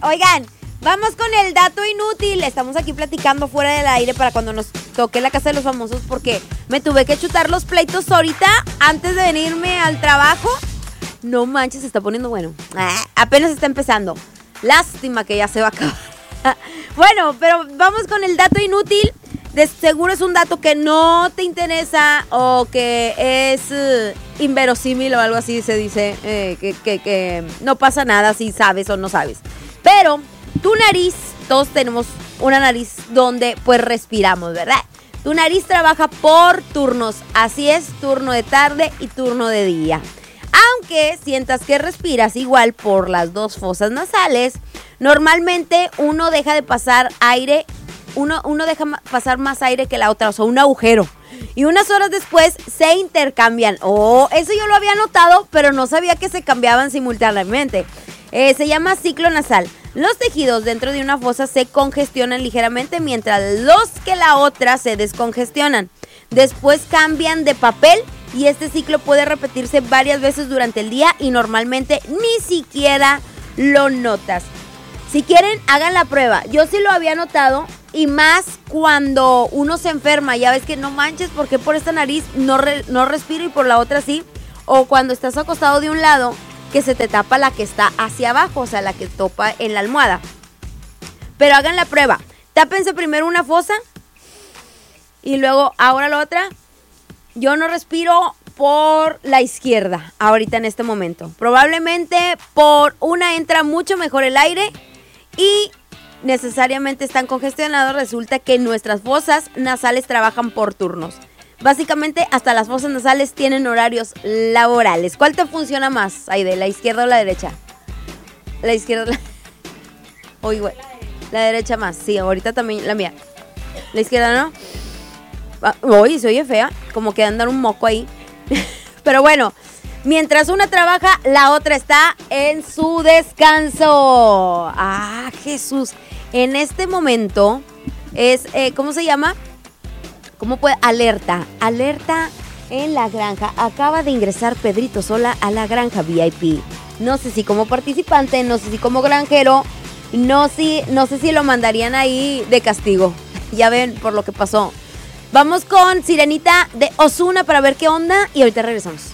Oigan, vamos con el dato inútil. Estamos aquí platicando fuera del aire para cuando nos toque la casa de los famosos, porque me tuve que chutar los pleitos ahorita antes de venirme al trabajo. No manches, se está poniendo bueno. Apenas está empezando. Lástima que ya se va a acabar. Bueno, pero vamos con el dato inútil. De seguro es un dato que no te interesa o que es inverosímil o algo así se dice, que no pasa nada si sabes o no sabes. Pero tu nariz, todos tenemos una nariz donde pues respiramos, ¿verdad? Tu nariz trabaja por turnos, así es, turno de tarde y turno de día. Aunque sientas que respiras igual por las dos fosas nasales, normalmente uno deja de pasar aire. Uno deja pasar más aire que la otra, o sea, un agujero. Y unas horas después se intercambian. Eso yo lo había notado, pero no sabía que se cambiaban simultáneamente. Se llama ciclo nasal. Los tejidos dentro de una fosa se congestionan ligeramente, mientras los que la otra se descongestionan. Después cambian de papel y este ciclo puede repetirse varias veces durante el día y normalmente ni siquiera lo notas. Si quieren, hagan la prueba. Yo sí lo había notado. Y más cuando uno se enferma, ya ves que no manches, porque por esta nariz no respiro y por la otra sí. O cuando estás acostado de un lado, que se te tapa la que está hacia abajo, o sea, la que topa en la almohada. Pero hagan la prueba. Tápense primero una fosa y luego ahora la otra. Yo no respiro por la izquierda ahorita en este momento. Probablemente por una entra mucho mejor el aire y necesariamente están congestionados. Resulta que nuestras fosas nasales trabajan por turnos. Básicamente hasta las fosas nasales tienen horarios laborales. ¿Cuál te funciona más, Aide? ¿La izquierda o la derecha? La izquierda. Oye, güey. La derecha más. Sí, ahorita también la mía. La izquierda no. Oye, se oye fea. Como que andan un moco ahí. Pero bueno. Mientras una trabaja, la otra está en su descanso. ¡Ah, Jesús! En este momento es, ¿cómo se llama? ¿Cómo puede? Alerta en la granja. Acaba de ingresar Pedrito Sola a la granja VIP. No sé si como participante, no sé si como granjero, no sé si lo mandarían ahí de castigo. Ya ven por lo que pasó. Vamos con Sirenita de Ozuna para ver qué onda y ahorita regresamos.